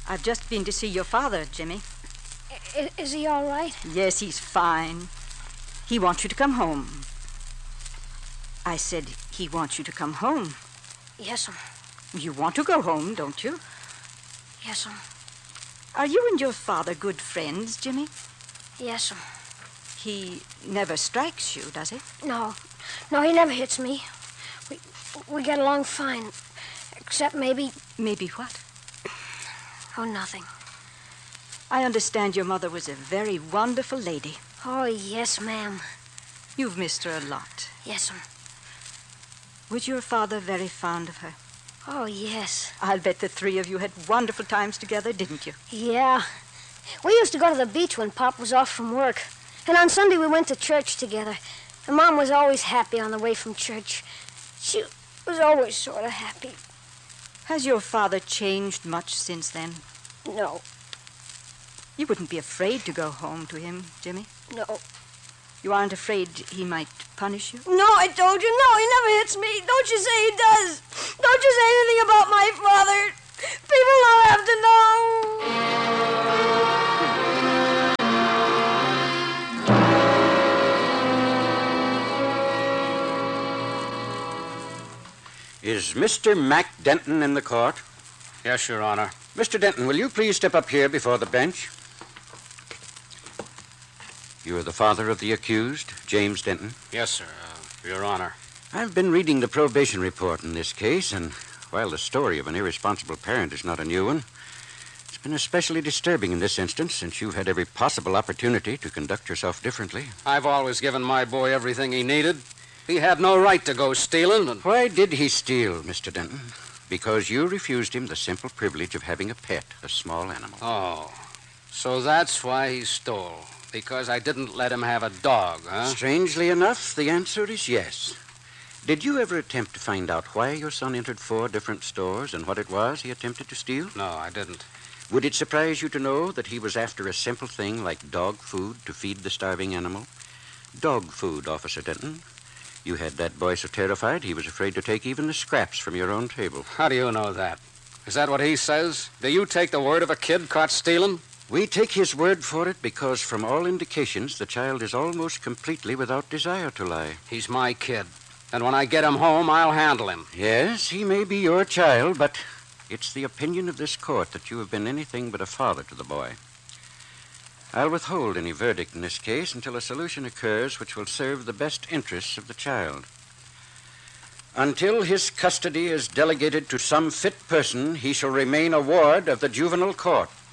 I've just been to see your father, Jimmy. Is he all right? Yes, he's fine. He wants you to come home. I said he wants you to come home. Yes'm. You want to go home, don't you? Yes'm. Are you and your father good friends, Jimmy? Yes'm. He never strikes you, does he? No, he never hits me. We get along fine. Except maybe... Maybe what? Oh, nothing. I understand your mother was a very wonderful lady. Oh, yes, ma'am. You've missed her a lot. Yes'm. Was your father very fond of her? Oh, yes. I'll bet the three of you had wonderful times together, didn't you? Yeah. We used to go to the beach when Pop was off from work. And on Sunday we went to church together. And Mom was always happy on the way from church. She was always sort of happy. Has your father changed much since then? No. You wouldn't be afraid to go home to him, Jimmy? No. You aren't afraid he might punish you? No, I told you. No, he never hits me. Don't you say he does. Don't you say anything about my father. People don't have to know. Is Mr. Mac Denton in the court? Yes, Your Honor. Mr. Denton, will you please step up here before the bench? You are the father of the accused, James Denton? Yes, sir, Your Honor. I've been reading the probation report in this case, and while the story of an irresponsible parent is not a new one, it's been especially disturbing in this instance since you've had every possible opportunity to conduct yourself differently. I've always given my boy everything he needed. He had no right to go stealing. And... Why did he steal, Mr. Denton? Because you refused him the simple privilege of having a pet, a small animal. Oh, so that's why he stole. Because I didn't let him have a dog, huh? Strangely enough, the answer is yes. Did you ever attempt to find out why your son entered 4 different stores and what it was he attempted to steal? No, I didn't. Would it surprise you to know that he was after a simple thing like dog food to feed the starving animal? Dog food, Officer Denton. You had that boy so terrified he was afraid to take even the scraps from your own table. How do you know that? Is that what he says? Do you take the word of a kid caught stealing? We take his word for it because from all indications the child is almost completely without desire to lie. He's my kid. And when I get him home, I'll handle him. Yes, he may be your child, but it's the opinion of this court that you have been anything but a father to the boy. I'll withhold any verdict in this case until a solution occurs which will serve the best interests of the child. Until his custody is delegated to some fit person, he shall remain a ward of the juvenile court.